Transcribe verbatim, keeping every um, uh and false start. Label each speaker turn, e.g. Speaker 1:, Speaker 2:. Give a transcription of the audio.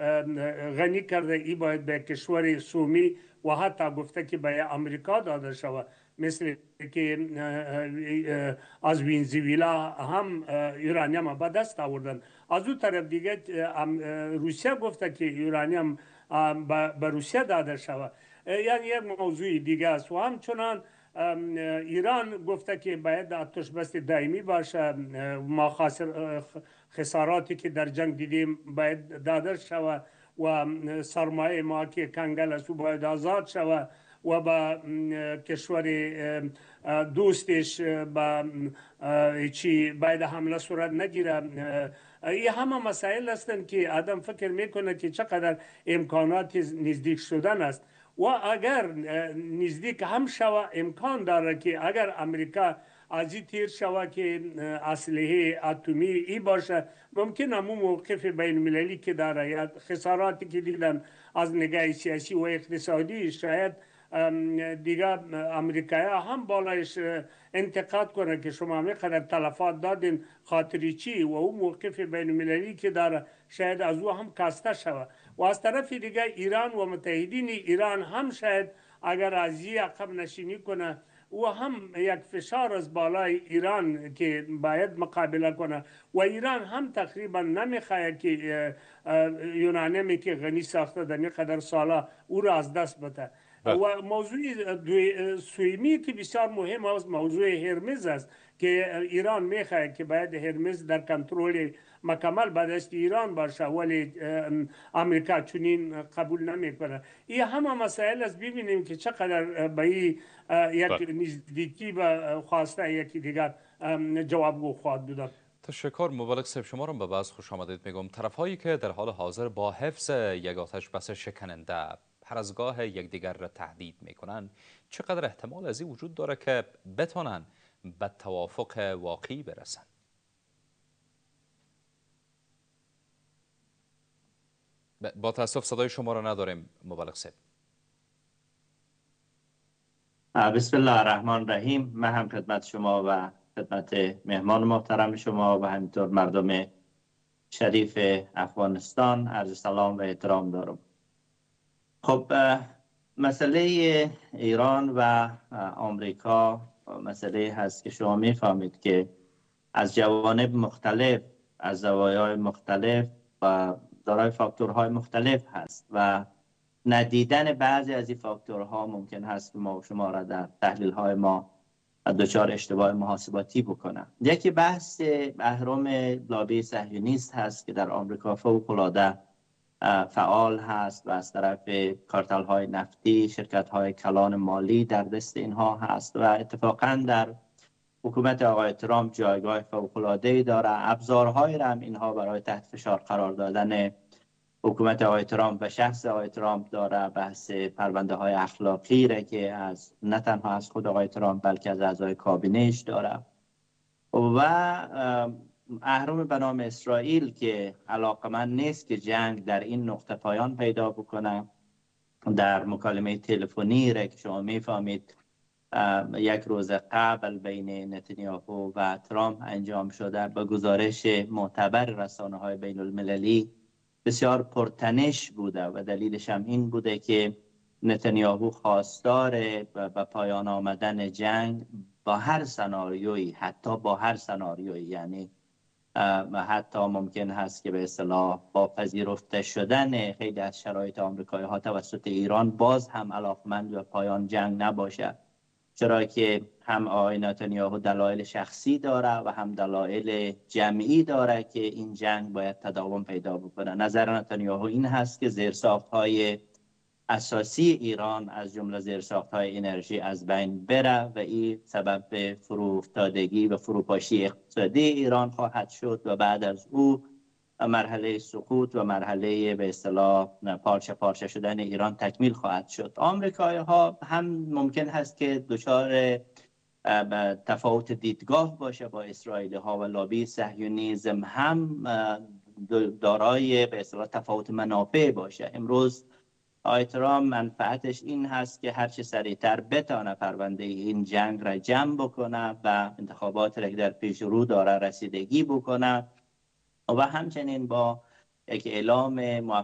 Speaker 1: غنی کرده، ای باید به کشور سومی و حتی گفته که به آمریکا داده شود، مثل که از ونزوئلا هم یورانیم به دست آوردن. از اون طرف دیگه روسیه گفته که یورانیم به روسیه داده شود. یعنی یک موضوع دیگه است. و همچنان ایران گفته که باید آتش بس دائمی باشه، ما خساراتی که در جنگ دیدیم باید داده شود و سرمایه ما که کنگل است باید آزاد شود و با کشور دوستش با چی باید حمله صورت نگیره. این همه مسائل هستند که آدم فکر میکنه که چقدر امکانات نزدیک شدن است و اگر نزدیک هم شود امکان داره که اگر امریکا از این تیر شود که اسلحه اتمی ای باشه، ممکن همون موقف بین المللی که داره یا خساراتی که دیدن از نگاه سیاسی و اقتصادی شاید دیگه امریکایی هم بالایش انتقاد کنه که شما میقدر تلفات دادین خاطری چی و اون موقف بین المللی که داره شاید از او هم کاسته شود. و از طرف دیگه ایران و متحدین ایران هم شاید اگر از این عقب نشینی کنه و هم یک فشار از بالای ایران که باید مقابله کنه و ایران هم تقریبا نمیخواد که یونانیمی که غنی ساخته در قدر سالا او را از دست بده. و موضوع سویمی که بسیار مهم است موضوع هرمز است که ایران میخواد که باید هرمز در کنترل مکمل به دست ایران باشه، ولی امریکا چنین قبول نمیکنه. این همه مسائل است. ببینیم که چقدر به یک نزدیکی و خواسته یکی دیگر جوابگو خواهد بود.
Speaker 2: تشکر مبارک صاحب. شما را به بحث خوش آمدید میگم. طرف هایی که در حال حاضر با حفظ یک آتش بس شکننده هر از گاه یکدیگر را تهدید میکنن، چقدر احتمال از این وجود داره که بتونن به توافق واقعی برسن؟ با تاسف صدای شما را نداریم مبارک صاحب.
Speaker 3: بسم الله الرحمن الرحیم. من هم خدمت شما و خدمت مهمان محترم شما و همینطور مردم شریف افغانستان عرض سلام و احترام دارم. خب مسئله ایران و آمریکا مسئله هست که شما میفهمید که از جوانب مختلف، از زوایای مختلف و دارای فاکتورهای مختلف هست و ندیدن بعضی از این فاکتورها ممکن هست که ما شما را در تحلیل‌های ما دچار اشتباه محاسباتی بکنه. یکی بحث اهرم لابی صهیونیست هست که در آمریکا فوق‌العاده فعال هست و از طرف کارتل‌های نفتی، شرکت‌های کلان مالی در دست اینها هست و اتفاقاً در حکومت آقای ترامپ جایگاه فوق‌العاده‌ای داره. ابزارهایی را هم اینها برای تحت فشار قرار دادن حکومت آقای ترامپ و شخص آقای ترامپ داره. بحث پرونده های اخلاقی را که از نه تنها از خود آقای ترامپ بلکه از اعضای کابینه‌اش داره و اهرم به نام اسرائیل که علاقمند نیست که جنگ در این نقطه پایان پیدا بکنه. در مکالمه تلفنی را که شما میفهمید یک روز قبل بین نتانیاهو و ترامپ انجام شده به گزارش معتبر رسانه‌های بین المللی بسیار پرتنش بوده و دلیلش هم این بوده که نتانیاهو خواستار به پایان آمدن جنگ با هر سناریویی، حتی با هر سناریویی، یعنی حتی ممکن هست که به اصطلاح با پذیرفته شدن خیلی از شرایط آمریکایی ها توسط ایران باز هم علاقمند به پایان جنگ نباشه، چرا که هم آقای نتانیاهو دلایل شخصی داره و هم دلایل جمعی داره که این جنگ باید تداوم پیدا بکنه. نظر نتانیاهو این هست که زیرساخت‌های اساسی ایران از جمله زیرساخت‌های انرژی از بین بره و این سبب فرو افتادگی و فروپاشی اقتصادی ایران خواهد شد و بعد از او مرحله سقوط و مرحله به اصطلاح پارچه پارچه شدن ایران تکمیل خواهد شد. آمریکایی ها هم ممکن هست که دچار تفاوت دیدگاه باشه با اسرائیلی ها و لابی صهیونیسم هم دارای به اصطلاح تفاوت منافع باشه. امروز آقای ترامپ منفعتش این هست که هرچه سریعتر بتانه پرونده این جنگ را جمع بکنه و انتخابات را که در پیش رو داره رسیدگی بکنه و همچنین با یک اعلام